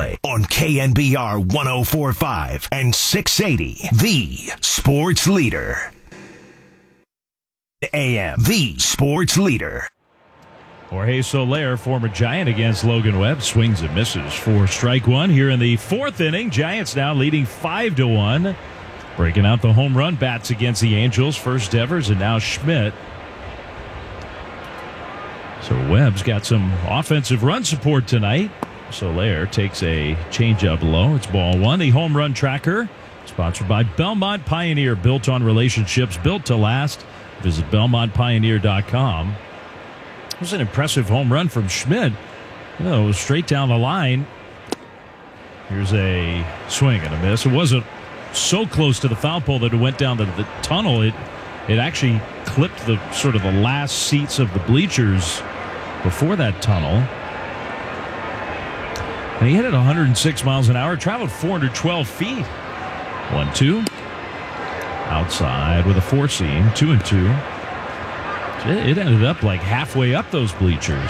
play on KNBR 104.5 and 680, the sports leader. AM, the sports leader. Jorge Soler, former Giant, against Logan Webb. Swings and misses for strike one here in the fourth inning. Giants now leading 5-1. Breaking out the home run bats against the Angels. First Devers and now Schmidt. So Webb's got some offensive run support tonight. Soler takes a changeup low. It's ball one. The home run tracker, sponsored by Belmont Pioneer, built on relationships, built to last. Visit BelmontPioneer.com. It was an impressive home run from Schmidt. It was straight down the line. Here's a swing and a miss. It wasn't so close to the foul pole that it went down to the tunnel. It actually clipped the sort of the last seats of the bleachers before that tunnel. And he hit it 106 miles an hour, traveled 412 feet. 1-2. Outside with a four seam, 2-2. It ended up like halfway up those bleachers.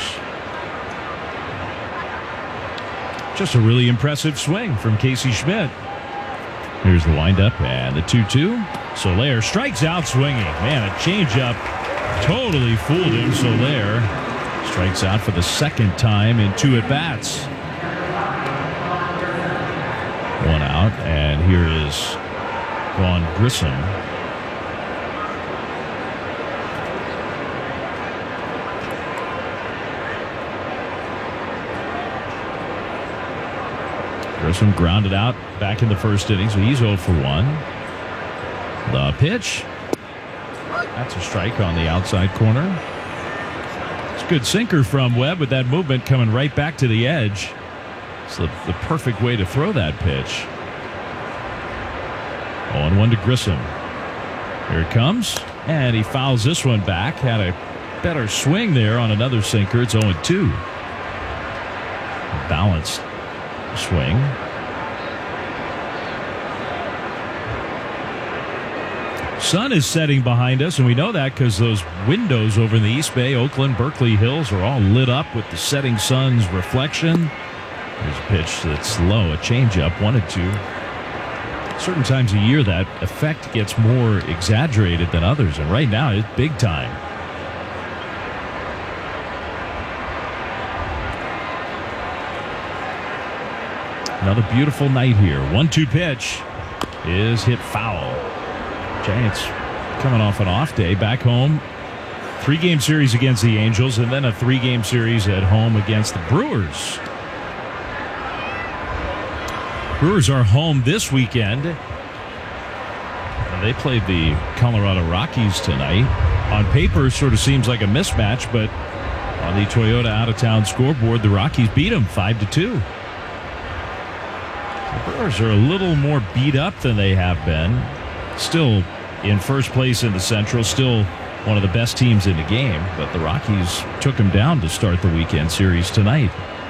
Just a really impressive swing from Casey Schmidt. Here's the windup and the 2-2. Soler strikes out swinging. Man, a changeup totally fooled him. Soler strikes out for the second time in 2 at-bats. 1 out, and here is Vaughn Grissom. Grissom grounded out back in the first inning, so he's 0 for 1. The pitch. That's a strike on the outside corner. It's a good sinker from Webb with that movement coming right back to the edge. It's the perfect way to throw that pitch. 0-1 to Grissom. Here it comes, and he fouls this one back. Had a better swing there on another sinker. It's 0-2. Balanced swing. Sun is setting behind us, and we know that because those windows over in the East Bay, Oakland, Berkeley Hills are all lit up with the setting sun's reflection. There's a pitch that's low, a changeup, 1-2. Certain times a year that effect gets more exaggerated than others, and right now it's big time. Another beautiful night here. 1-2 pitch is hit foul. Giants coming off an off day back home. 3-game series against the Angels and then a 3-game series at home against the Brewers. Brewers are home this weekend. They played the Colorado Rockies tonight. On paper, sort of seems like a mismatch, but on the Toyota out-of-town scoreboard, the Rockies beat them 5-2. The Brewers are a little more beat up than they have been. Still in first place in the Central, still one of the best teams in the game, but the Rockies took them down to start the weekend series tonight.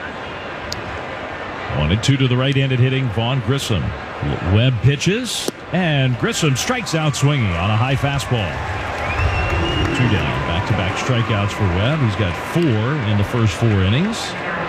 1-2 to the right-handed hitting Vaughn Grissom. Webb pitches, and Grissom strikes out swinging on a high fastball. 2 down, back-to-back strikeouts for Webb. He's got 4 in the first 4 innings.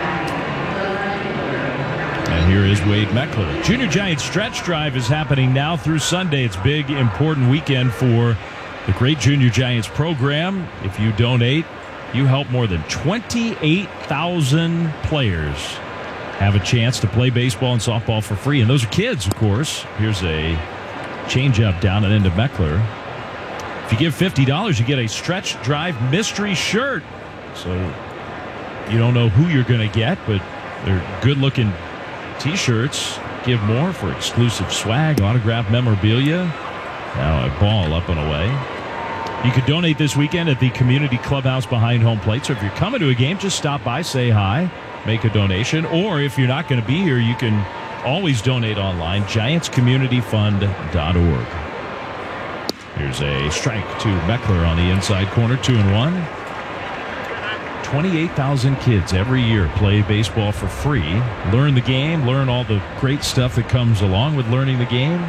And here is Wade Meckler. Junior Giants stretch drive is happening now through Sunday. It's a big, important weekend for the great Junior Giants program. If you donate, you help more than 28,000 players have a chance to play baseball and softball for free. And those are kids, of course. Here's a changeup down and into Meckler. If you give $50, you get a stretch drive mystery shirt. So you don't know who you're going to get, but they're good-looking T-shirts. Give more for exclusive swag, autographed memorabilia. Now a ball up and away. You could donate this weekend at the community clubhouse behind home plate. So if you're coming to a game, just stop by, say hi, make a donation. Or if you're not going to be here, you can always donate online, giantscommunityfund.org. Here's a strike to Meckler on the inside corner, 2-1. 28,000 kids every year play baseball for free. Learn the game, learn all the great stuff that comes along with learning the game.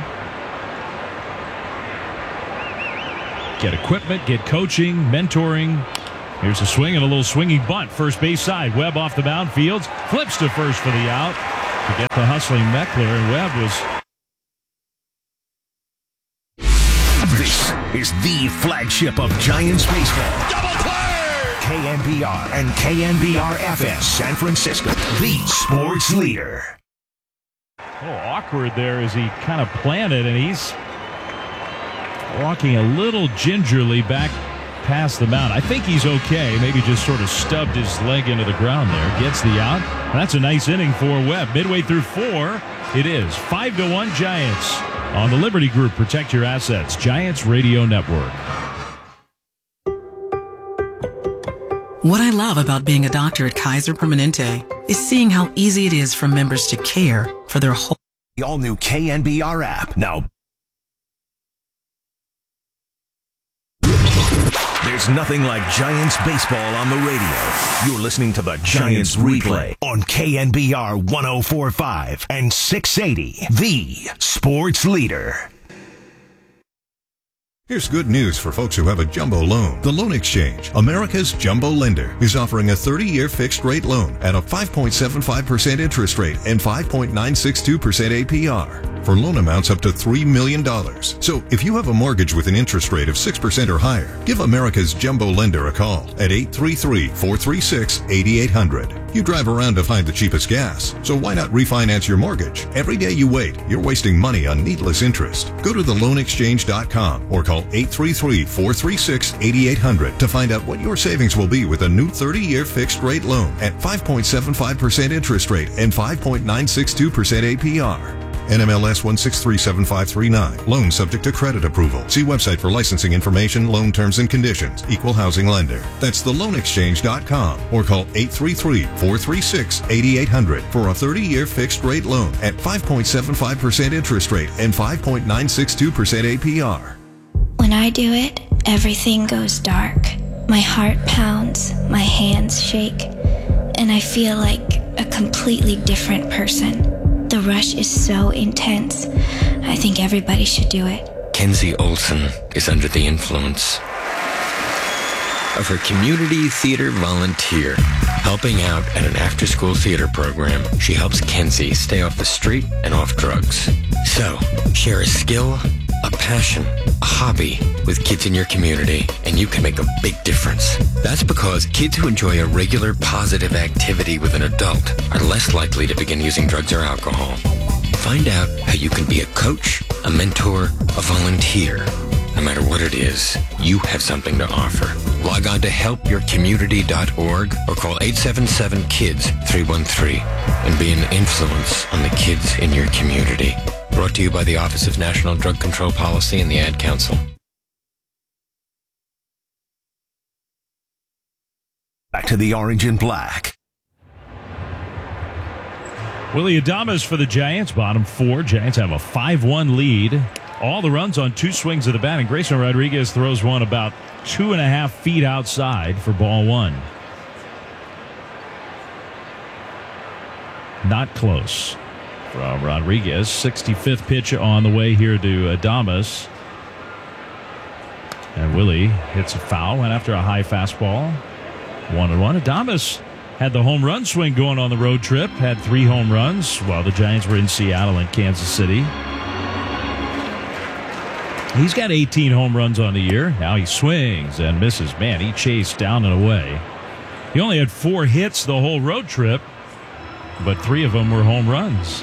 Get equipment, get coaching, mentoring. Here's a swing and a little swinging bunt. First base side. Webb off the mound. Fields flips to first for the out. to get the hustling Meckler, and Webb was... This is the flagship of Giants baseball. Double play! KNBR and KNBR-FM San Francisco, the sports leader. A little awkward there as he kind of planted, and he's walking a little gingerly back past the mound. I think he's okay. Maybe just sort of stubbed his leg into the ground there. Gets the out. And that's a nice inning for Webb. Midway through 4, it is 5-1 Giants on the Liberty Group. Protect your assets. Giants Radio Network. What I love about being a doctor at Kaiser Permanente is seeing how easy it is for members to care for their whole... The all-new KNBR app. Now, there's nothing like Giants baseball on the radio. You're listening to the Giants replay on KNBR 104.5 and 680, the sports leader. Here's good news for folks who have a jumbo loan. The Loan Exchange, America's jumbo lender, is offering a 30-year fixed-rate loan at a 5.75% interest rate and 5.962% APR for loan amounts up to $3 million. So if you have a mortgage with an interest rate of 6% or higher, give America's jumbo lender a call at 833-436-8800. You drive around to find the cheapest gas, so why not refinance your mortgage? Every day you wait, you're wasting money on needless interest. Go to theloanexchange.com or call 833-436-8800 to find out what your savings will be with a new 30-year fixed-rate loan at 5.75% interest rate and 5.962% APR. NMLS 1637539. Loan subject to credit approval. See website for licensing information, loan terms and conditions. Equal housing lender. That's theloanexchange.com or call 833-436-8800 for a 30-year fixed-rate loan at 5.75% interest rate and 5.962% APR. When I do it, everything goes dark. My heart pounds, my hands shake, and I feel like a completely different person. The rush is so intense. I think everybody should do it. Kenzie Olson is under the influence of her community theater volunteer. Helping out at an after-school theater program, she helps Kenzie stay off the street and off drugs. So, share a skill, a passion, a hobby with kids in your community, and you can make a big difference. That's because kids who enjoy a regular positive activity with an adult are less likely to begin using drugs or alcohol. Find out how you can be a coach, a mentor, a volunteer. No matter what it is, you have something to offer. Log on to helpyourcommunity.org or call 877-KIDS-313 and be an influence on the kids in your community. Brought to you by the Office of National Drug Control Policy and the Ad Council. Back to the orange and black. Willy Adames for the Giants, bottom 4. Giants have a 5-1 lead. All the runs on 2 swings of the bat, and Grayson Rodriguez throws one about 2.5 feet outside for ball 1. Not close from Rodriguez. 65th pitch on the way here to Adames. And Willie hits a foul, went after a high fastball. 1-1. Adames had the home run swing going on the road trip, had 3 home runs while the Giants were in Seattle and Kansas City. He's got 18 home runs on the year. Now he swings and misses. Man, he chased down and away. He only had 4 hits the whole road trip, but 3 of them were home runs.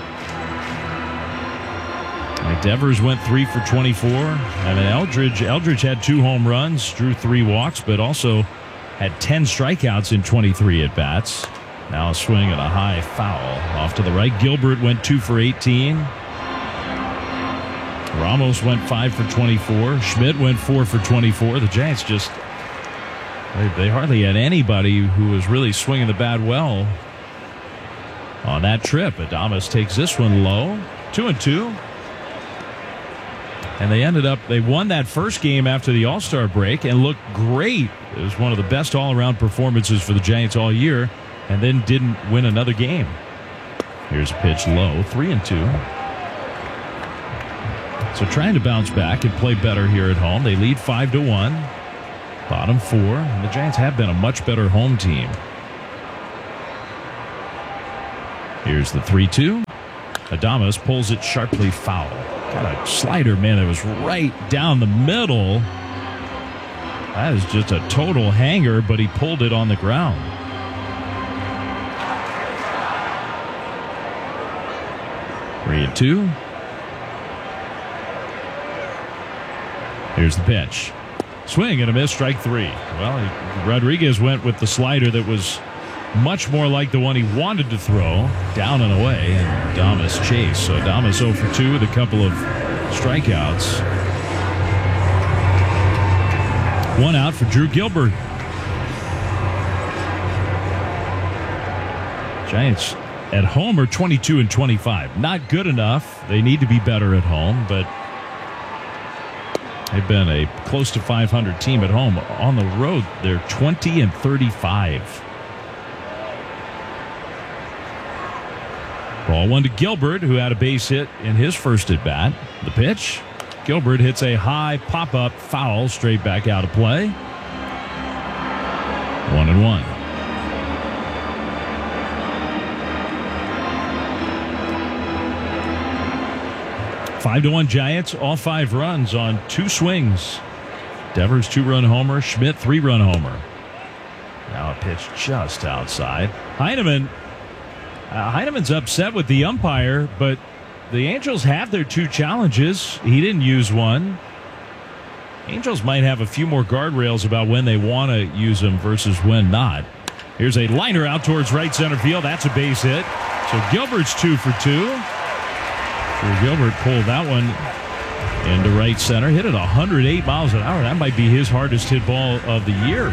Devers went 3 for 24. And then Eldridge had 2 home runs, drew 3 walks, but also had 10 strikeouts in 23 at-bats. Now a swing and a high foul off to the right. Gilbert went 2 for 18. Ramos went 5 for 24. Schmidt went 4 for 24. The Giants just, they hardly had anybody who was really swinging the bat well on that trip. Adames takes this one low. 2-2. And they won that first game after the All-Star break and looked great. It was one of the best all-around performances for the Giants all year, and then didn't win another game. Here's a pitch low, 3-2. So trying to bounce back and play better here at home. They lead 5-1. Bottom 4. And the Giants have been a much better home team. Here's the 3-2. Adames pulls it sharply foul. Got a slider, man, that was right down the middle. That is just a total hanger, but he pulled it on the ground. Three and two. Here's the pitch. Swing and a miss, strike three. Well, Rodriguez went with the slider that was much more like the one he wanted to throw, down and away, and Adames chased. So Adames 0 for 2 with a couple of strikeouts. One out for Drew Gilbert. Giants at home are 22 and 25. Not good enough. They need to be better at home, but they've been a close to 500 team at home. On the road, they're 20 and 35. Ball one to Gilbert, who had a base hit in his first at bat. The pitch. Gilbert hits a high pop-up foul straight back out of play. 1-1. Five to 1 Giants, all 5 runs on 2 swings. Devers 2-run homer, Schmidt 3-run homer. Now a pitch just outside. Heineman's upset with the umpire, but the Angels have their 2 challenges. He didn't use one. Angels might have a few more guardrails about when they want to use them versus when not. Here's a liner out towards right center field. That's a base hit. So Gilbert's 2 for 2. Gilbert pulled that one into right center. Hit it 108 miles an hour. That might be his hardest hit ball of the year.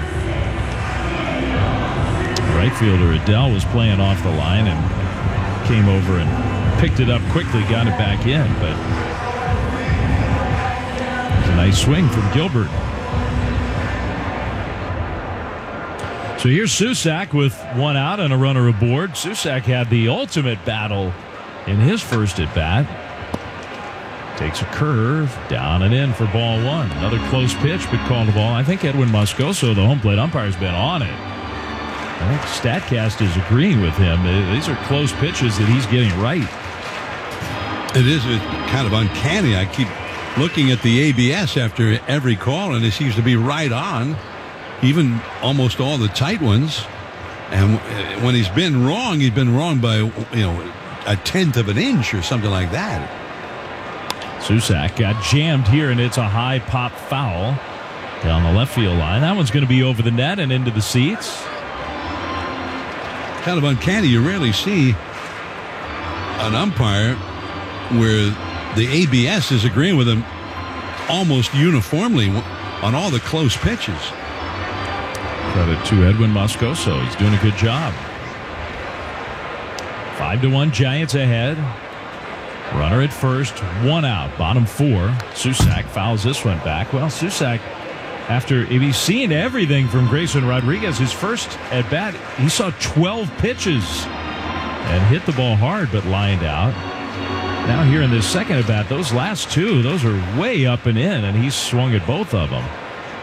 Right fielder Adele was playing off the line and came over and picked it up quickly, got it back in, but it was a nice swing from Gilbert. So here's Susac with 1 out and a runner aboard. Susac had the ultimate battle in his first at bat. Takes a curve, down and in for ball 1. Another close pitch, but called a ball. I think Edwin Moscoso, the home plate umpire, has been on it. I think StatCast is agreeing with him. These are close pitches that he's getting right. It's kind of uncanny. I keep looking at the ABS after every call, and it seems to be right on, even almost all the tight ones. And when he's been wrong by, a 1/10 of an inch or something like that. Susac got jammed here, and it's a high pop foul down the left field line. That one's going to be over the net and into the seats. Kind of uncanny. You rarely see an umpire where the ABS is agreeing with him almost uniformly on all the close pitches. Credit to Edwin Moscoso. He's doing a good job. 5-1 Giants ahead. Runner at first, 1 out, bottom 4. Susac fouls this one back. Well, Susac, if he's seen everything from Grayson Rodriguez, his first at bat, he saw 12 pitches and hit the ball hard, but lined out. Now here in this second at bat, those last 2, those are way up and in, and he's swung at both of them.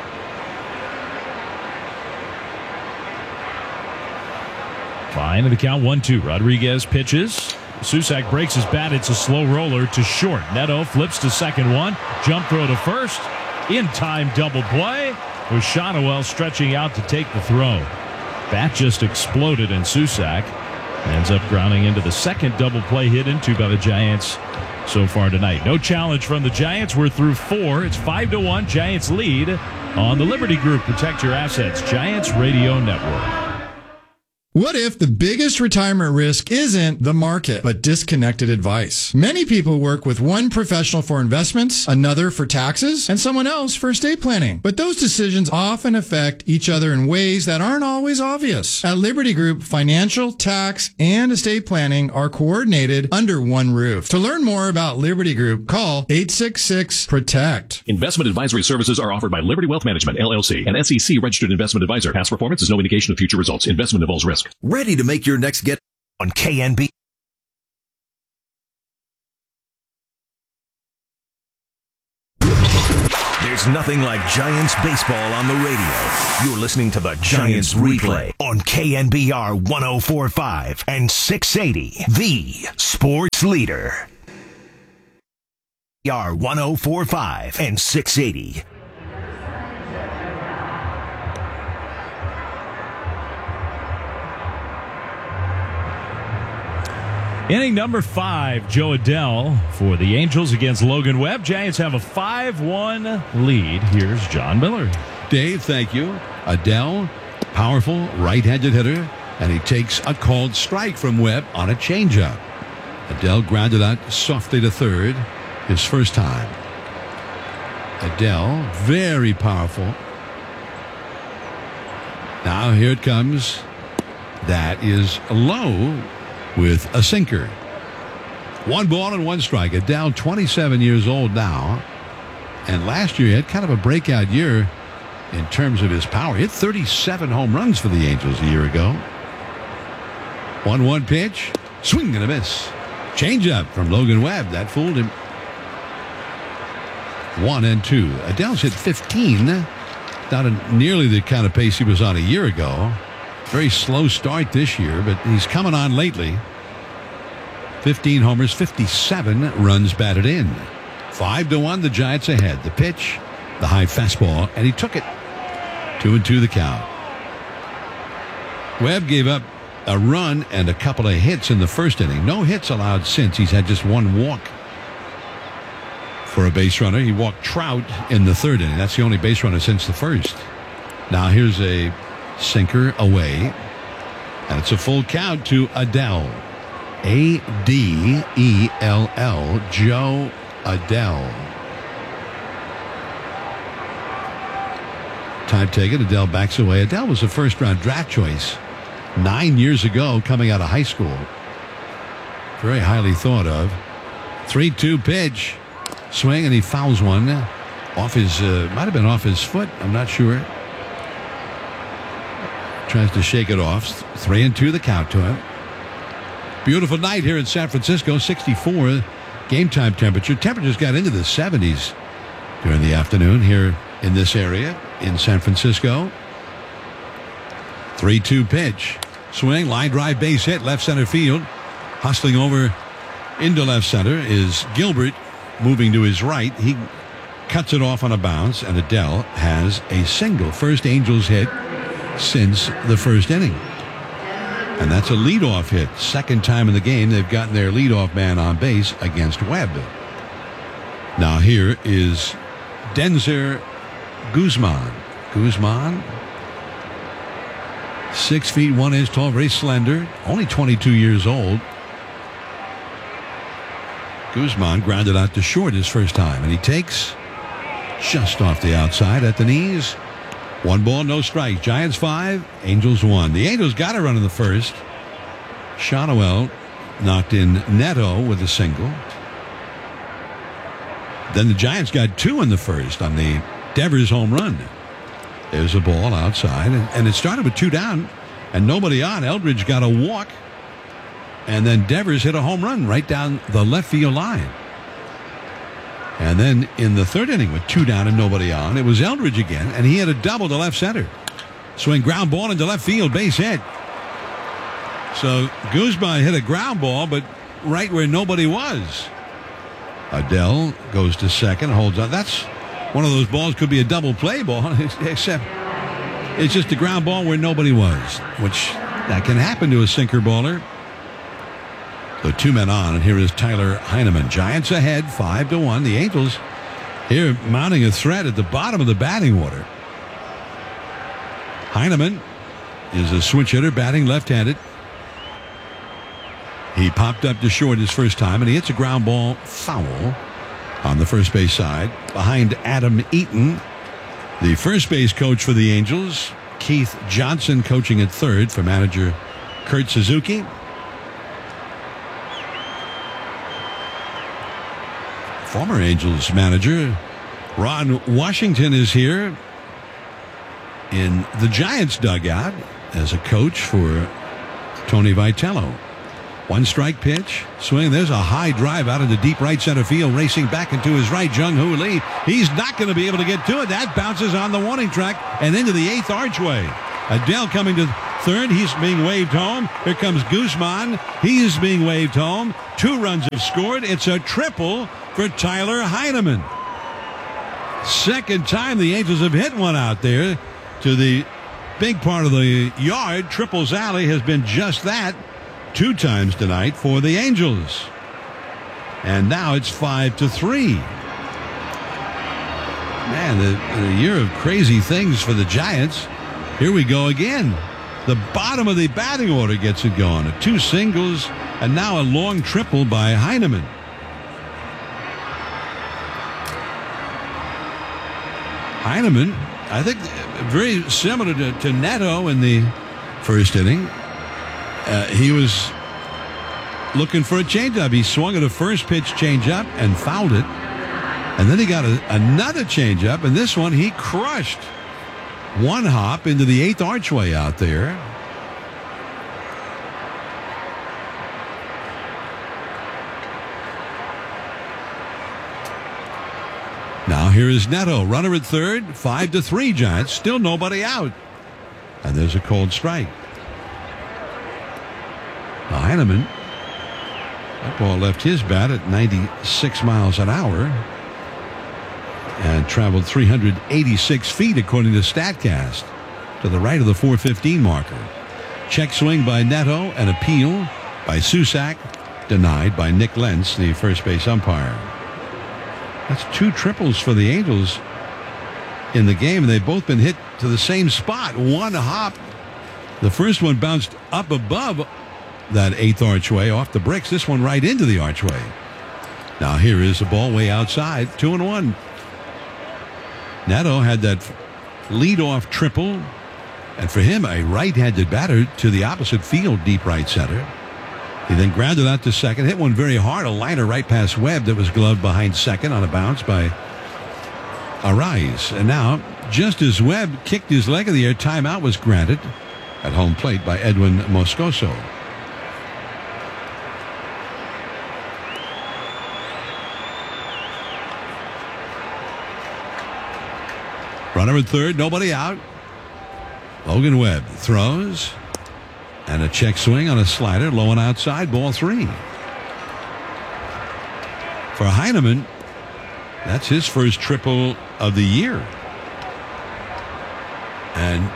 Fine to the count, 1-2. Rodriguez pitches. Susac breaks his bat. It's a slow roller to short. Neto flips to second one. Jump throw to first. In time double play with Shotwell stretching out to take the throw. Bat just exploded, and Susac ends up grounding into the second double play hit into by the Giants so far tonight. No challenge from the Giants. We're through 4. It's 5-1. Giants lead on the Liberty Group. Protect your assets. Giants Radio Network. What if the biggest retirement risk isn't the market, but disconnected advice? Many people work with one professional for investments, another for taxes, and someone else for estate planning. But those decisions often affect each other in ways that aren't always obvious. At Liberty Group, financial, tax, and estate planning are coordinated under one roof. To learn more about Liberty Group, call 866-PROTECT. Investment advisory services are offered by Liberty Wealth Management, LLC, an SEC registered investment advisor. Past performance is no indication of future results. Investment involves risk. Ready to make your next get on KNB. There's There's nothing like Giants baseball on the radio. You're listening to the Giants Replay on KNBR 104.5 and 680, the sports leader. KNBR 104.5 and 680. Inning number 5, Joe Adell for the Angels against Logan Webb. Giants have a 5-1 lead. Here's John Miller. Dave, thank you. Adell, powerful right-handed hitter, and he takes a called strike from Webb on a changeup. Adell grounded out softly to third his first time. Adell, very powerful. Now here it comes. That is low with a sinker. 1 ball and 1 strike. Adell, 27 years old now. And last year he had kind of a breakout year in terms of his power. He hit 37 home runs for the Angels a year ago. 1-1 pitch. Swing and a miss. Changeup from Logan Webb. That fooled him. 1-2. Adell's hit 15. Not nearly the kind of pace he was on a year ago. Very slow start this year, but he's coming on lately. 15 homers, 57 runs batted in. 5-1, the Giants ahead. The pitch, the high fastball, and he took it. 2-2 the count. Webb gave up a run and a couple of hits in the first inning. No hits allowed since. He's had just 1 walk for a base runner. He walked Trout in the third inning. That's the only base runner since the first. Now here's a sinker away, and it's a full count to Adell. A-D-E-L-L, Joe Adell. Time taken. Adell backs away. Adell was a first-round draft choice 9 years ago coming out of high school. Very highly thought of. 3-2 pitch. Swing, and he fouls one off his, might have been off his foot. I'm not sure. Tries to shake it off. 3-2 the count to him. Beautiful night here in San Francisco. 64 game time temperature. Temperatures got into the 70s during the afternoon here in this area in San Francisco. 3-2 pitch. Swing, line drive, base hit, left center field. Hustling over into left center is Gilbert, moving to his right. He cuts it off on a bounce, and Adell has a single. First Angels hit since the first inning. And that's a leadoff hit. Second time in the game they've gotten their leadoff man on base against Webb. Now here is Denzer Guzman. Guzman, 6 feet 1 inch tall, very slender, only 22 years old. Guzman grounded out to short his first time, and he takes just off the outside at the knees. 1 ball, no strike. Giants 5, Angels 1. The Angels got a run in the first. Shotwell knocked in Neto with a single. Then the Giants got 2 in the first on the Devers home run. There's a ball outside, and it started with 2 down and nobody on. Eldridge got a walk, and then Devers hit a home run right down the left field line. And then in the third inning with 2 down and nobody on, it was Eldridge again, and he had a double to left center. Swing, ground ball into left field, base hit. So Guzman hit a ground ball, but right where nobody was. Adell goes to second, holds on. That's one of those balls, could be a double play ball, except it's just a ground ball where nobody was, which that can happen to a sinker baller. So 2 men on, and here is Tyler Heineman. Giants ahead, 5-1. The Angels here mounting a threat at the bottom of the batting order. Heineman is a switch hitter, batting left-handed. He popped up to short his first time, and he hits a ground ball foul on the first base side behind Adam Eaton, the first base coach for the Angels. Keith Johnson coaching at third for manager Kurt Suzuki. Former Angels manager Ron Washington is here in the Giants dugout as a coach for Tony Vitello. 1 strike pitch. Swing. There's a high drive out into deep right center field. Racing back into his right, Jung-Hoo Lee. He's not going to be able to get to it. That bounces on the warning track and into the 8th archway. Adele coming to third. He's being waved home. Here comes Guzman. He is being waved home. 2 runs have scored. It's a triple for Tyler Heineman. Second time the Angels have hit one out there to the big part of the yard. Triples Alley has been just that 2 times tonight for the Angels. And now it's 5-3. Man, a year of crazy things for the Giants. Here we go again. The bottom of the batting order gets it going. 2 singles and now a long triple by Heineman. Heineman, I think, very similar to Neto in the first inning. He was looking for a changeup. He swung at a first pitch changeup and fouled it. And then he got another changeup, and this one he crushed. 1 hop into the 8th archway out there. Now here is Neto, runner at third, 5-3 Giants, still nobody out. And there's a cold strike. Now Heineman, that ball left his bat at 96 miles an hour and traveled 386 feet according to StatCast to the right of the 415 marker. Check swing by Neto, an appeal by Susac, denied by Nick Lentz, the first base umpire. That's 2 triples for the Angels in the game, and they've both been hit to the same spot. 1 hop. The first one bounced up above that 8th archway off the bricks. This one right into the archway. Now here is the ball way outside. 2-1. Neto had that leadoff triple, and for him, a right-handed batter to the opposite field, deep right center. He then grounded out to second, hit one very hard, a liner right past Webb that was gloved behind second on a bounce by Arise. And now, just as Webb kicked his leg in the air, timeout was granted at home plate by Edwin Moscoso. Runner at third, nobody out. Logan Webb throws. And a check swing on a slider, low and outside, ball 3. For Heineman, that's his first triple of the year. And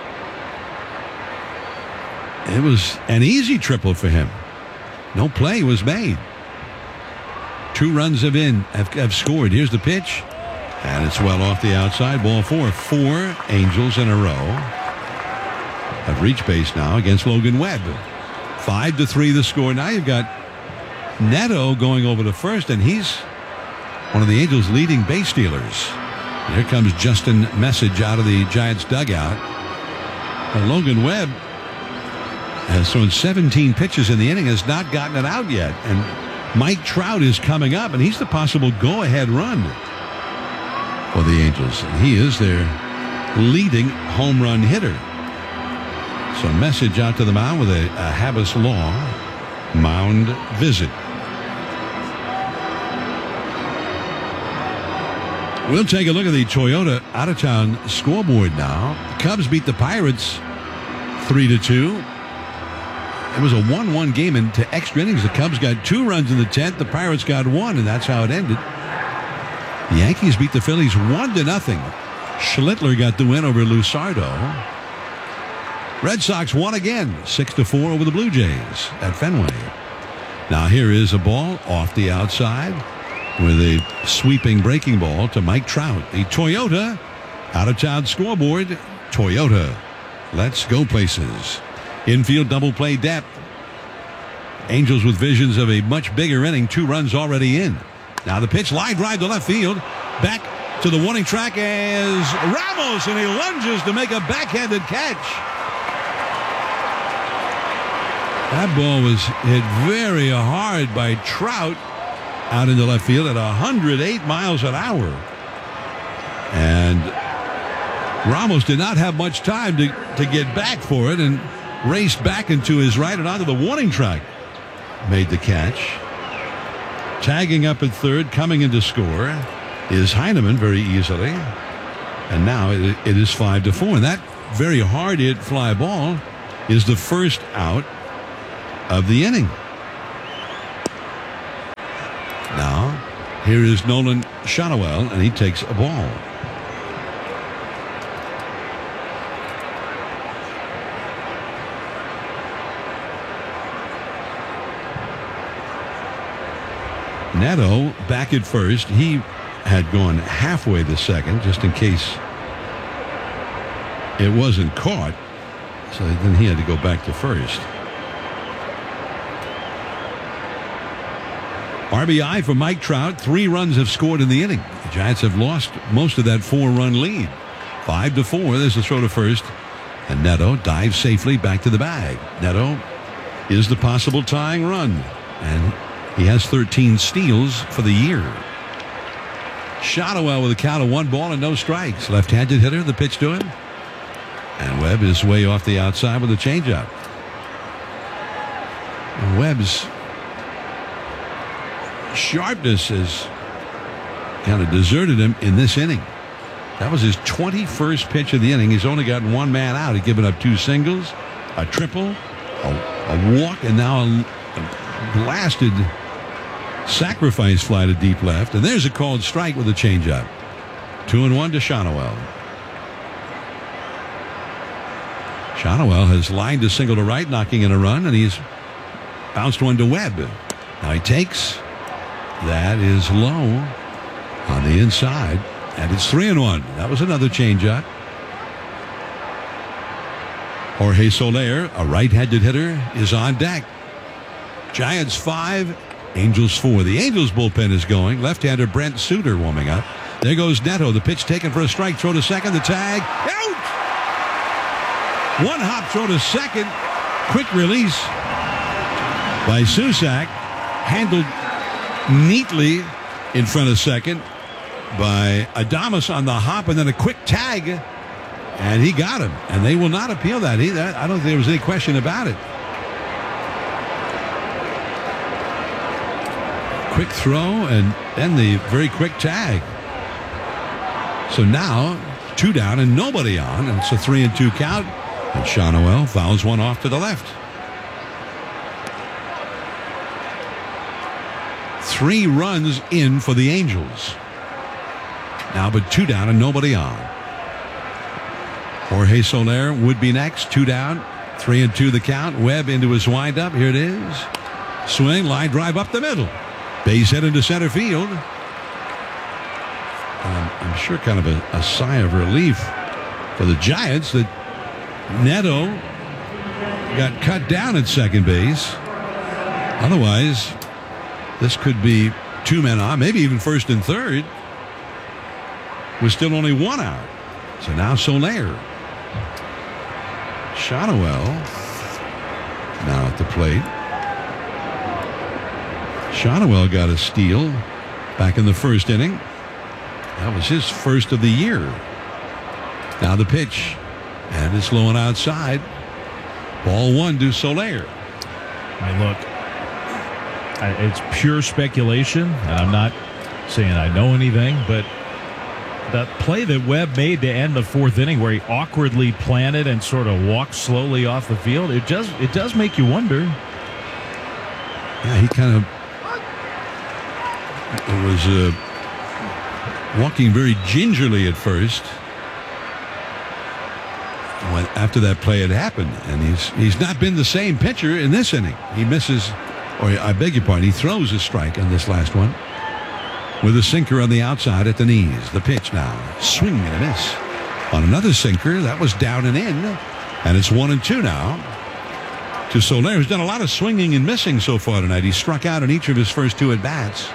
it was an easy triple for him. No play was made. 2 runs have scored. Here's the pitch. And it's well off the outside, ball 4. 4 Angels in a row have reached base now against Logan Webb. 5-3 the score. Now you've got Neto going over to first, and he's one of the Angels' leading base stealers. And here comes Justin Message out of the Giants dugout. And Logan Webb has thrown 17 pitches in the inning, has not gotten it out yet. And Mike Trout is coming up, and he's the possible go-ahead run for the Angels. And he is their leading home run hitter. So Message out to the mound with a Habas Law mound visit. We'll take a look at the Toyota out-of-town scoreboard now. The Cubs beat the Pirates 3-2. It was a 1-1 game into extra innings. The Cubs got 2 runs in the 10th. The Pirates got 1, and that's how it ended. The Yankees beat the Phillies 1-0. Schlittler got the win over Lusardo. Red Sox won again, 6-4 over the Blue Jays at Fenway. Now here is a ball off the outside with a sweeping breaking ball to Mike Trout. The Toyota out-of-town scoreboard. Toyota, let's go places. Infield double play depth. Angels with visions of a much bigger inning. 2 runs already in. Now the pitch, line drive to left field. Back to the warning track as Ramos, and he lunges to make a backhanded catch. That ball was hit very hard by Trout out into left field at 108 miles an hour. And Ramos did not have much time to get back for it and raced back into his right and onto the warning track. made the catch. Tagging up at third, coming in to score is Heineman very easily. And now it is 5-4. And that very hard hit fly ball is the first out of the inning. Now, here is Nolan Shotwell, and he takes a ball. Neto back at first. He had gone halfway the second just in case it wasn't caught. So then he had to go back to first. RBI for Mike Trout. 3 runs have scored in the inning. The Giants have lost most of that 4-run lead. 5-4. There's a throw to first. And Neto dives safely back to the bag. Neto is the possible tying run. And he has 13 steals for the year. Shotwell with a count of 1 ball and no strikes. Left-handed hitter, the pitch to him. And Webb is way off the outside with a changeup. And Webb's sharpness has kind of deserted him in this inning. That was his 21st pitch of the inning. He's only gotten 1 man out. He's given up 2 singles, a triple, a walk, and now a blasted sacrifice fly to deep left. And there's a called strike with a changeup. 2-1 to Shotwell. Shotwell has lined a single to right, knocking in a run, and he's bounced one to Webb. Now he takes. That is low on the inside, and it's 3-1. That was another changeup. Jorge Soler, a right-handed hitter, is on deck. Giants 5, Angels 4. The Angels bullpen is going. Left-hander Brent Suter warming up. There goes Neto. The pitch taken for a strike. Throw to second. The tag. Out! 1-hop throw to second. Quick release by Susac. Handled neatly in front of second by Adames on the hop, and then a quick tag, and he got him. And they will not appeal that either. I don't think there was any question about it. Quick throw and then the very quick tag. So now 2 down and nobody on, and it's a 3-2 count. And Shotwell fouls one off to the left. 3 runs in for the Angels. Now but 2 down and nobody on. Jorge Soler would be next. 2 down. 3-2 the count. Webb into his windup. Here it is. Swing, line drive up the middle. Base hit into center field. I'm sure kind of a sigh of relief for the Giants that Neto got cut down at second base. Otherwise, this could be 2 men on, maybe even first and third, with still only 1 out. So now Soler. Shotwell now at the plate. Shotwell got a steal back in the first inning. That was his first of the year. Now the pitch, and it's low and outside. Ball 1 to Soler. I mean, look, it's pure speculation, and I'm not saying I know anything, but that play that Webb made to end the 4th inning, where he awkwardly planted and sort of walked slowly off the field, it does make you wonder. Yeah, he kind of was walking very gingerly at first after that play had happened, and he's not been the same pitcher in this inning. He misses, or I beg your pardon, he throws a strike on this last one with a sinker on the outside at the knees. The pitch now, swing and a miss on another sinker that was down and in, and it's 1-2 now to Soler, who's done a lot of swinging and missing so far tonight. He struck out in each of his first 2 at bats.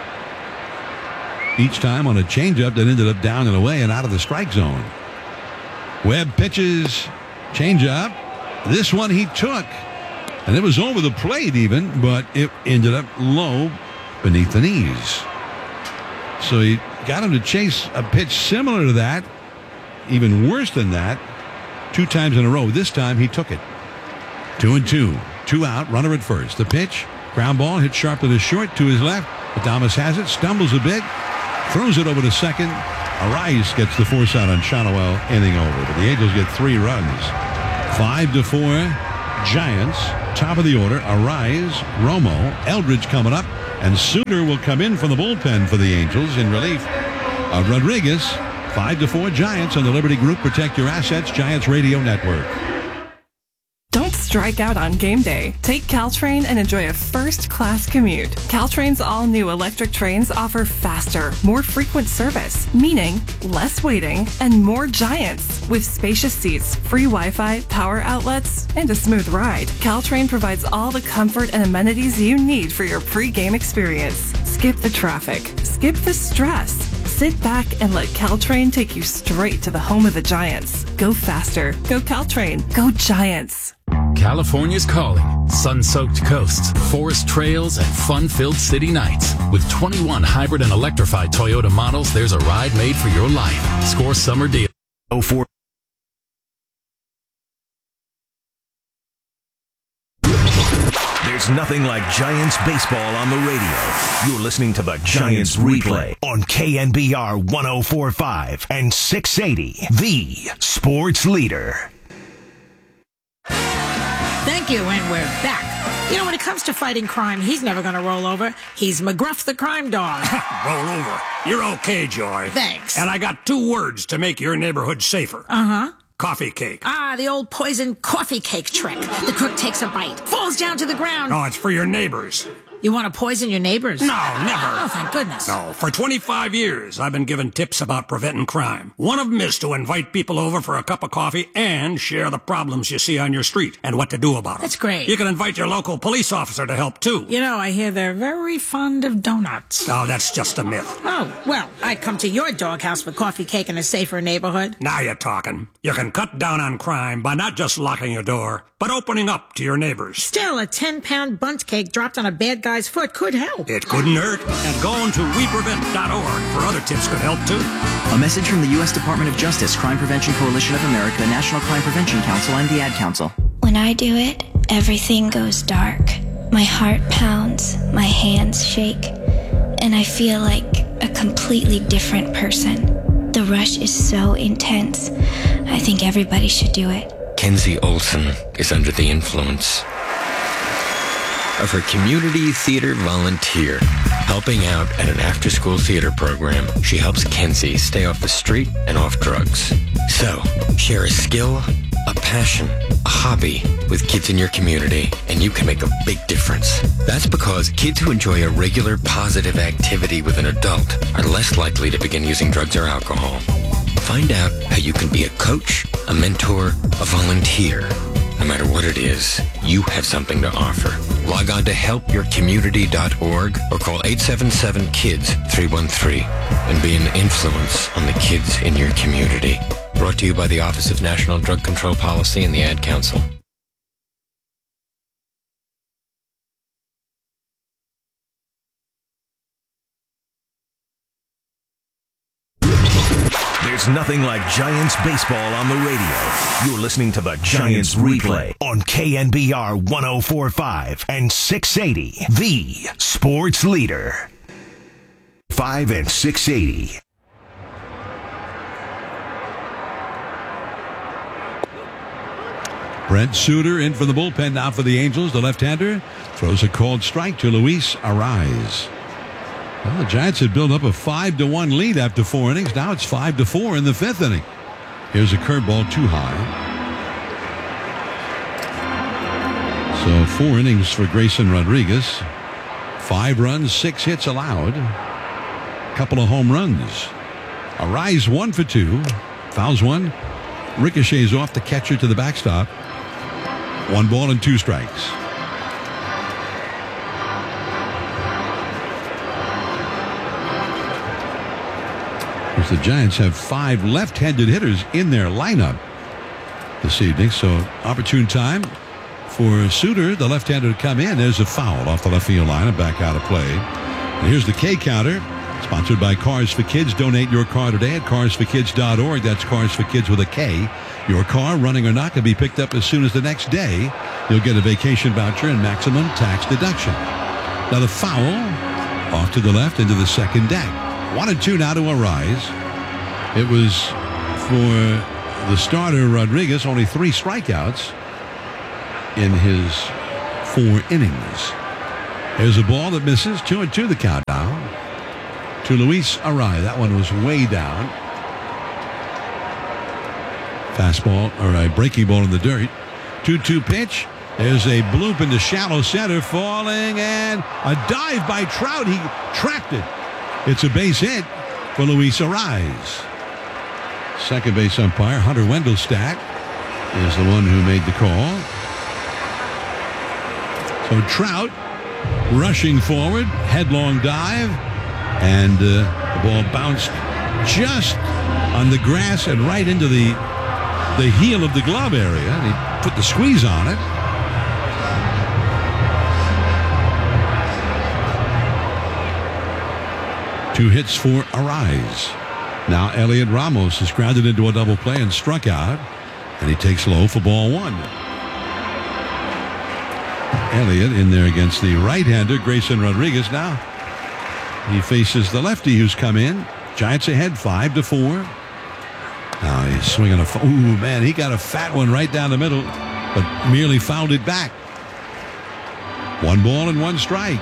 Each time on a changeup that ended up down and away and out of the strike zone. Webb pitches, changeup. This one he took, and it was over the plate even, but it ended up low beneath the knees. So he got him to chase a pitch similar to that, even worse than that, 2 times in a row. This time he took it. 2-2. 2 out, runner at first. The pitch Ground ball hit sharply to short to his left. Adames has it, stumbles a bit, throws it over to second. Arise gets the force out on Shotwell, inning over. But the Angels get 3 runs. 5-4 Giants. Top of the order, Arise, Romo, Eldridge coming up, and Suter will come in from the bullpen for the Angels in relief of Rodriguez. 5-4 Giants on the Liberty Group Protect Your Assets Giants Radio Network. Don't strike out on game day. Take Caltrain and enjoy a first-class commute. Caltrain's all-new electric trains offer faster, more frequent service, meaning less waiting and more Giants. With spacious seats, free Wi-Fi, power outlets, and a smooth ride, Caltrain provides all the comfort and amenities you need for your pre-game experience. Skip the traffic. Skip the stress. Sit back and let Caltrain take you straight to the home of the Giants. Go faster. Go Caltrain. Go Giants. California's calling. Sun-soaked coasts, forest trails, and fun-filled city nights. With 21 hybrid and electrified Toyota models, there's a ride made for your life. Score summer deal. 04. There's nothing like Giants baseball on the radio. You're listening to the Giants replay on KNBR 104.5 and 680, the sports leader. Thank you, and we're back. You know, when it comes to fighting crime, he's never going to roll over. He's McGruff the crime dog. Roll over. You're okay, Joy. Thanks. And I got 2 words to make your neighborhood safer. Uh-huh. Coffee cake. Ah, the old poison coffee cake trick. The cook takes a bite, falls down to the ground. No, it's for your neighbors. You want to poison your neighbors? No, never. Oh, thank goodness. No, for 25 years, I've been giving tips about preventing crime. One of them is to invite people over for a cup of coffee and share the problems you see on your street and what to do about them. That's great. You can invite your local police officer to help, too. You know, I hear they're very fond of donuts. Oh, that's just a myth. Oh, well, I'd come to your doghouse for coffee cake in a safer neighborhood. Now you're talking. You can cut down on crime by not just locking your door, but opening up to your neighbors. Still, a 10-pound bundt cake dropped on a bad guy's foot could help. It couldn't hurt. And going to weprevent.org for other tips could help, too. A message from the U.S. Department of Justice, Crime Prevention Coalition of America, National Crime Prevention Council, and the Ad Council. When I do it, everything goes dark. My heart pounds, my hands shake, and I feel like a completely different person. The rush is so intense. I think everybody should do it. Kenzie Olson is under the influence of her community theater volunteer. Helping out at an after-school theater program, she helps Kenzie stay off the street and off drugs. So, share a skill, a passion, a hobby with kids in your community, and you can make a big difference. That's because kids who enjoy a regular positive activity with an adult are less likely to begin using drugs or alcohol. Find out how you can be a coach, a mentor, a volunteer. No matter what it is, you have something to offer. Log on to helpyourcommunity.org or call 877-KIDS-313 and be an influence on the kids in your community. Brought to you by the Office of National Drug Control Policy and the Ad Council. There's nothing like Giants baseball on the radio. You're listening to the Giants replay on KNBR 104.5 and 680, the sports leader. 5 and 680. Brent Suter in for the bullpen now for the Angels. The left-hander throws a called strike to Luis Arise. Well, the Giants had built up a 5-1 lead after 4 innings. Now it's 5-4 in the 5th inning. Here's a curveball too high. So 4 innings for Grayson Rodriguez. 5 runs, 6 hits allowed. Couple of home runs. Arise 1 for 2. Fouls one. Ricochets off the catcher to the backstop. 1 ball and 2 strikes. The Giants have 5 left-handed hitters in their lineup this evening, so opportune time for Suter, the left-hander, to come in. There's a foul off the left field line and back out of play. And here's the K counter, sponsored by Cars for Kids. Donate your car today at carsforkids.org. That's Cars for Kids with a K. Your car, running or not, can be picked up as soon as the next day. You'll get a vacation voucher and maximum tax deduction. Another foul off to the left into the second deck. 1-2 now to Arise. It was for the starter, Rodriguez, only 3 strikeouts in his 4 innings. There's a ball that misses. 2-2 the count now to Luis Arraez. That one was way down. Fastball, or a breaking ball in the dirt. 2-2 pitch. There's a bloop into shallow center, falling, and a dive by Trout. He trapped it. It's a base hit for Luis Arraez. Second base umpire Hunter Wendelstadt is the one who made the call. So Trout rushing forward, headlong dive, and the ball bounced just on the grass and right into the heel of the glove area. And he put the squeeze on it. Two hits for Arraez. Now Elliot Ramos is grounded into a double play and struck out, and he takes low for ball 1. Elliott in there against the right-hander, Grayson Rodriguez. Now he faces the lefty who's come in. Giants ahead 5-4. Now he's swinging a... Ooh, man, he got a fat one right down the middle, but merely fouled it back. 1 ball and 1 strike.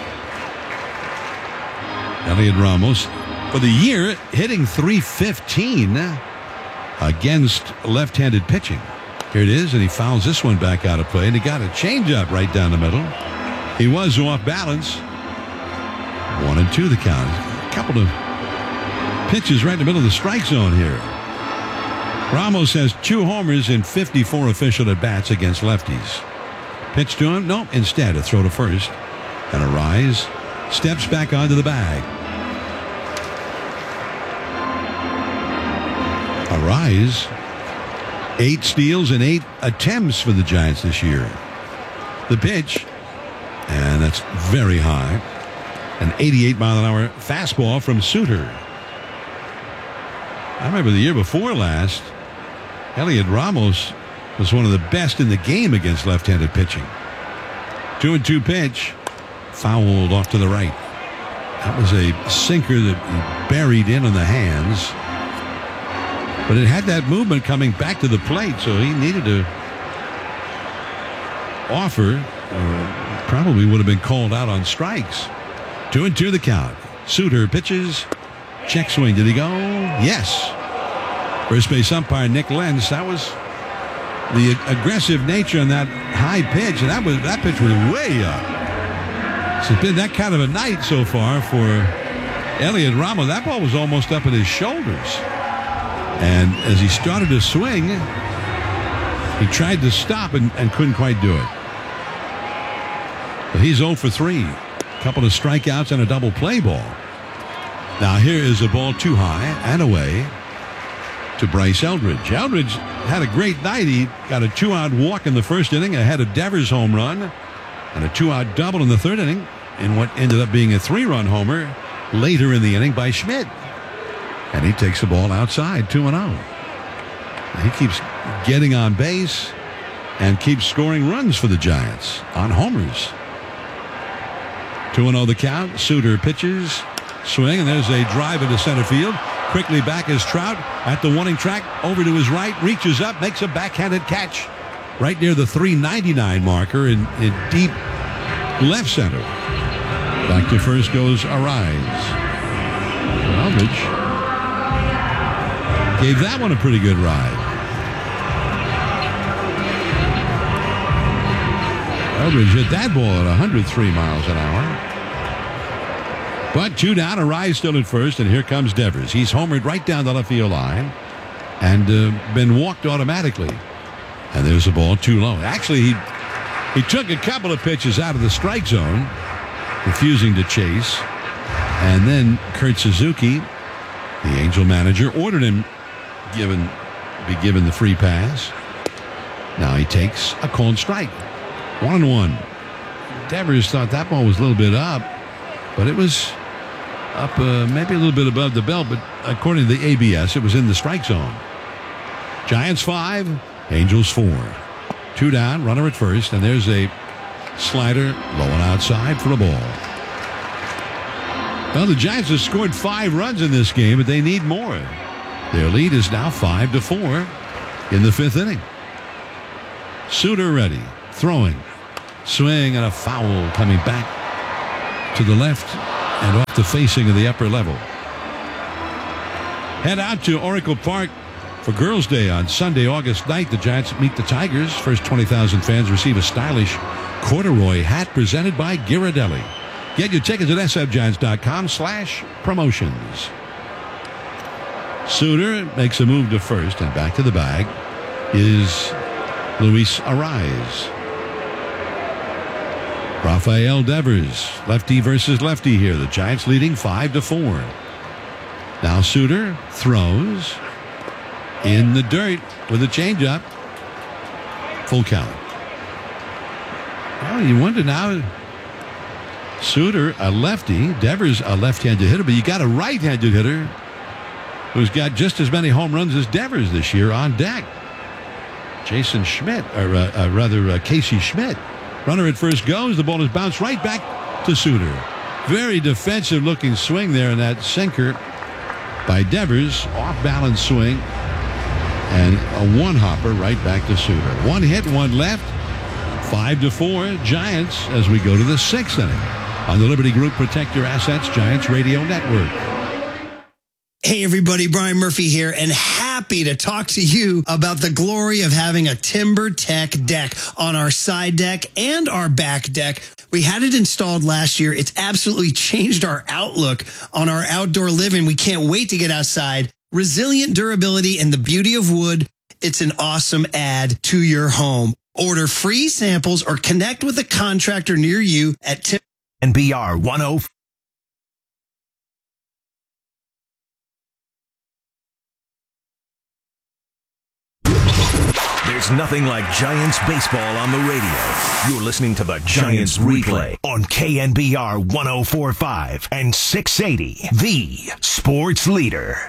Elliot Ramos, for the year, hitting .315 against left-handed pitching. Here it is, and he fouls this one back out of play, and he got a changeup right down the middle. He was off balance. 1-2 the count. A couple of pitches right in the middle of the strike zone here. Ramos has 2 homers in 54 official at-bats against lefties. Pitch to him? No, instead a throw to first. And Arraez steps back onto the bag. Arraez, 8 steals and 8 attempts for the Giants this year. The pitch, and that's very high. An 88-mile-an-hour fastball from Suter. I remember the year before last, Elliot Ramos was one of the best in the game against left-handed pitching. 2-2 pitch, fouled off to the right. That was a sinker that he buried in on the hands. But it had that movement coming back to the plate, so he needed to offer, or probably would have been called out on strikes. 2-2 the count. Suter pitches. Check swing. Did he go? Yes. First base umpire Nick Lentz. That was the aggressive nature on that high pitch, and that pitch was way up. So it's been that kind of a night so far for Elliot Ramos. That ball was almost up at his shoulders. And as he started to swing, he tried to stop and couldn't quite do it. But he's 0 for 3. A couple of strikeouts and a double play ball. Now here is a ball too high and away to Bryce Eldridge. Eldridge had a great night. He got a 2-out walk in the first inning ahead of Devers' home run and a 2-out double in the third inning in what ended up being a 3-run homer later in the inning by Schmidt. And he takes the ball outside, 2-0. He keeps getting on base and keeps scoring runs for the Giants on homers. 2-0 the count. Suter pitches, swing, and there's a drive into center field. Quickly back is Trout at the warning track, over to his right, reaches up, makes a backhanded catch right near the 399 marker in deep left center. Back to first goes Arraez. Eldridge gave that one a pretty good ride. Eldridge hit that ball at 103 miles an hour. But 2 down, Arraez still at first, and here comes Devers. He's homered right down the left field line and been walked automatically. And there's the ball too low. Actually, he took a couple of pitches out of the strike zone, refusing to chase. And then Kurt Suzuki, the Angel manager, ordered him be given the free pass. Now he takes a called strike. 1-1. Devers thought that ball was a little bit up, but it was up maybe a little bit above the belt, but according to the ABS, it was in the strike zone. Giants 5, Angels 4. 2 down, runner at first, and there's a Slider low and outside for a ball. Well, the Giants have scored 5 runs in this game, but they need more. Their lead is now 5-4 in the 5th inning. Suter ready, throwing, swing, and a foul coming back to the left and off the facing of the upper level. Head out to Oracle Park for Girls' Day on Sunday, August 9th. The Giants meet the Tigers. First 20,000 fans receive a stylish corduroy hat presented by Ghirardelli. Get your tickets at sfgiants.com/promotions. Suter makes a move to first, and back to the bag is Luis Arraez. Rafael Devers, lefty versus lefty here. The Giants leading 5-4. Now Suter throws in the dirt with a changeup. Full count. Well, you wonder now. Suter, a lefty. Devers, a left-handed hitter, but you got a right-handed hitter who's got just as many home runs as Devers this year on deck. Jason Schmidt, or Casey Schmidt. Runner at first goes. The ball is bounced right back to Suter. Very defensive-looking swing there in that sinker by Devers. Off-balance swing. And a one-hopper right back to Suter. 1 hit, 1 left. 5-4 Giants as we go to the 6th inning on the Liberty Group Protect Your Assets Giants Radio Network. Hey everybody, Brian Murphy here, and happy to talk to you about the glory of having a TimberTech deck on our side deck and our back deck. We had it installed last year. It's absolutely changed our outlook on our outdoor living. We can't wait to get outside. Resilient durability and the beauty of wood. It's an awesome add to your home. Order free samples or connect with a contractor near you at NBR 105. There's nothing like Giants baseball on the radio. You're listening to the Giants Replay on KNBR 104.5 and 680, the sports leader.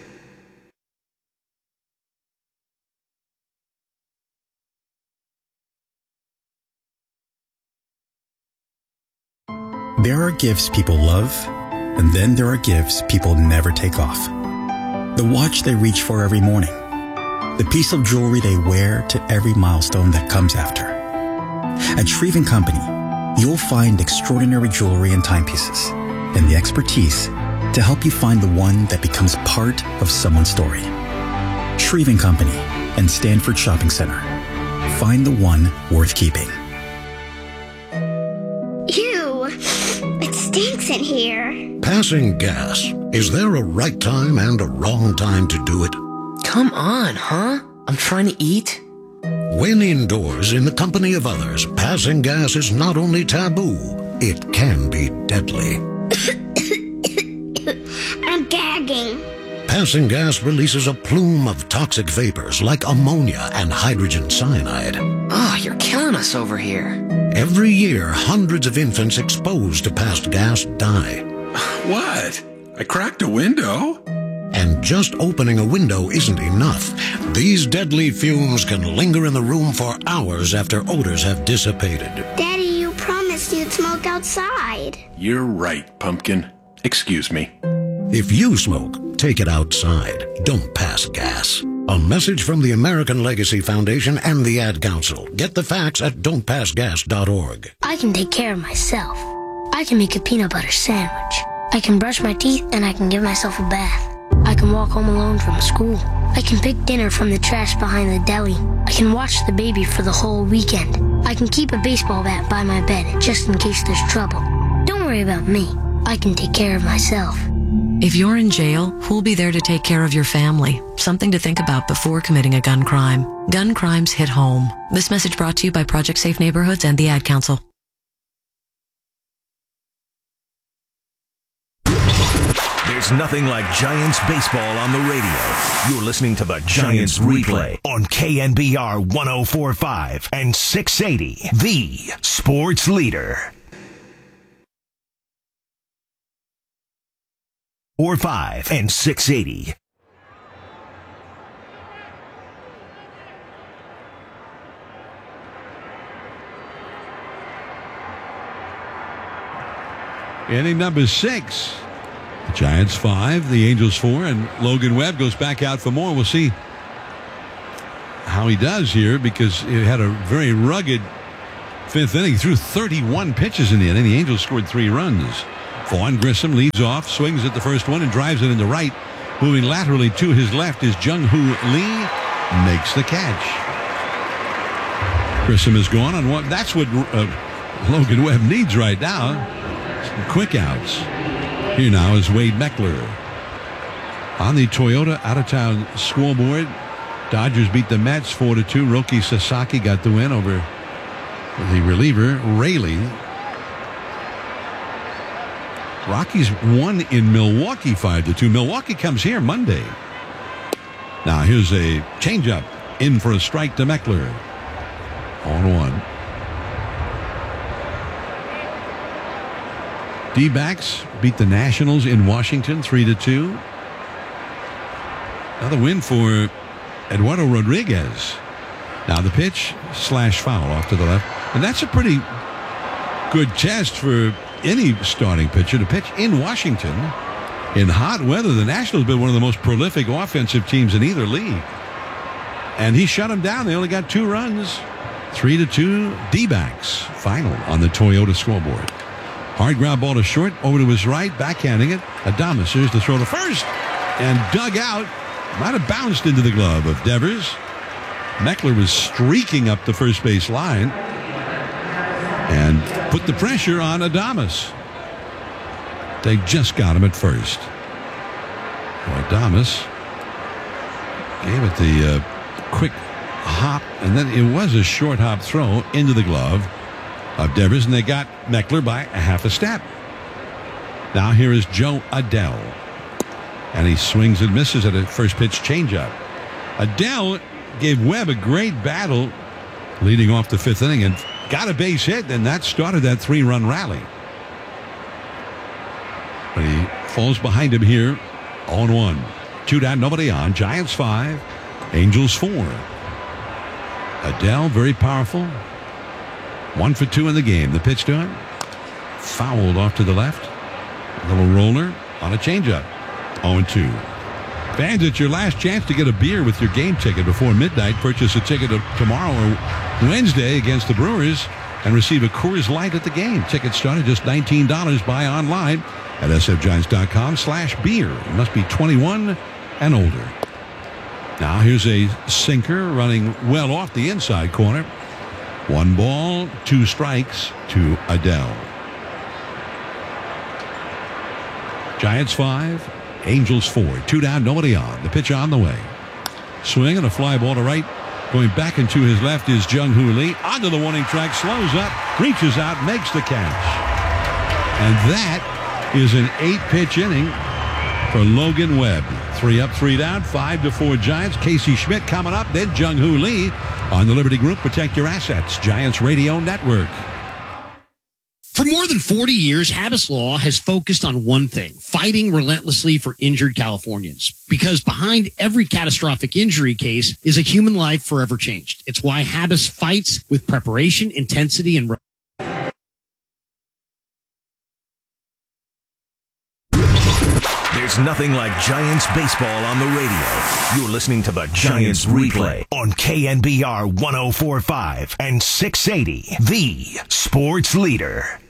There are gifts people love, and then there are gifts people never take off. The watch they reach for every morning. The piece of jewelry they wear to every milestone that comes after. At Shreve & Company, you'll find extraordinary jewelry and timepieces, and the expertise to help you find the one that becomes part of someone's story. Shreve & Company and Stanford Shopping Center. Find the one worth keeping. Ew, it stinks in here. Passing gas. Is there a right time and a wrong time to do it? Come on, huh? I'm trying to eat. When indoors in the company of others, passing gas is not only taboo, it can be deadly. I'm gagging. Passing gas releases a plume of toxic vapors like ammonia and hydrogen cyanide. Oh, you're killing us over here. Every year, hundreds of infants exposed to passed gas die. What? I cracked a window? And just opening a window isn't enough. These deadly fumes can linger in the room for hours after odors have dissipated. Daddy, you promised you'd smoke outside. You're right, Pumpkin. Excuse me. If you smoke, take it outside. Don't pass gas. A message from the American Legacy Foundation and the Ad Council. Get the facts at don'tpassgas.org. I can take care of myself. I can make a peanut butter sandwich. I can brush my teeth and I can give myself a bath. I can walk home alone from school. I can pick dinner from the trash behind the deli. I can watch the baby for the whole weekend. I can keep a baseball bat by my bed just in case there's trouble. Don't worry about me. I can take care of myself. If you're in jail, who'll be there to take care of your family? Something to think about before committing a gun crime. Gun crimes hit home. This message brought to you by Project Safe Neighborhoods and the Ad Council. There's nothing like Giants baseball on the radio. You're listening to the Giants Replay on KNBR 104.5 and 680, the sports leader. 4.5 and 680. Inning number 6. The Giants 5, the Angels 4, and Logan Webb goes back out for more. We'll see how he does here because he had a very rugged 5th inning. He threw 31 pitches in the inning. The Angels scored 3 runs. Vaughn Grissom leads off, swings at the first one, and drives it into right. Moving laterally to his left is Jung-Hoo Lee. Makes the catch. Grissom is gone on one. That's what Logan Webb needs right now. Some quick outs. Here now is Wade Meckler. On the Toyota out-of-town scoreboard, Dodgers beat the Mets 4-2. Roki Sasaki got the win over the reliever, Raley. Rockies won in Milwaukee 5-2. Milwaukee comes here Monday. Now here's a changeup in for a strike to Meckler. 0-1. D-backs beat the Nationals in Washington 3-2. Another win for Eduardo Rodriguez. Now the pitch /foul off to the left. And that's a pretty good test for any starting pitcher to pitch in Washington in hot weather. The Nationals have been one of the most prolific offensive teams in either league. And he shut them down. They only got 2 runs. 3-2 D-backs. Final on the Toyota scoreboard. Hard ground ball to short, over to his right, backhanding it. Adames is to throw to first and dug out. Might have bounced into the glove of Devers. Meckler was streaking up the first base line and put the pressure on Adames. They just got him at first. Adames gave it the quick hop, and then it was a short hop throw into the glove of Devers, and they got Meckler by a half a step. Now here is Joe Adell, and he swings and misses at a first pitch changeup. Adell gave Webb a great battle leading off the 5th inning and got a base hit, and that started that 3-run rally. But he falls behind him here. 0-1. 2 down, nobody on. Giants 5, Angels 4. Adell, very powerful. 1 for 2 in the game. The pitch to him. Fouled off to the left. A little roller on a changeup. 0-2. Fans, it's your last chance to get a beer with your game ticket before midnight. Purchase a ticket tomorrow or Wednesday against the Brewers and receive a Coors Light at the game. Tickets start at just $19. Buy online at sfgiants.com/beer. You must be 21 and older. Now here's a sinker running well off the inside corner. 1 ball, 2 strikes to Adell. Giants 5, Angels 4. 2 down, nobody on. The pitch on the way. Swing and a fly ball to right. Going back into his left is Jung-Hoo Lee. Onto the warning track, slows up, reaches out, makes the catch. And that is an 8-pitch inning for Logan Webb. 3 up, 3 down, 5-4 Giants. Casey Schmidt coming up, then Jung-Hoo Lee on the Liberty Group Protect Your Assets Giants Radio Network. For more than 40 years, Habas Law has focused on one thing: fighting relentlessly for injured Californians. Because behind every catastrophic injury case is a human life forever changed. It's why Habas fights with preparation, intensity, and There's nothing like Giants baseball on the radio. You're listening to the Giants Replay on KNBR 104.5 and 680, the sports leader.